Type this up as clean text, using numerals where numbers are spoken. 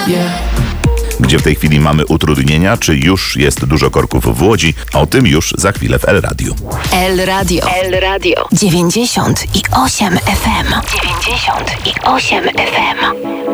Gdzie w tej chwili mamy utrudnienia, czy już jest dużo korków w Łodzi? O tym już za chwilę w El Radio. El Radio. 98 FM. 98 FM.